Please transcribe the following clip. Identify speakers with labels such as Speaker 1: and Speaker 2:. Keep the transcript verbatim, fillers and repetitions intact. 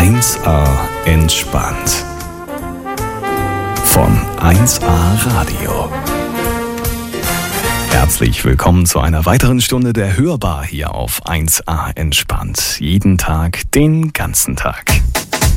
Speaker 1: eins A entspannt. Von eins A Radio. Herzlich willkommen zu einer weiteren Stunde der Hörbar hier auf eins A entspannt. Jeden Tag, den ganzen Tag.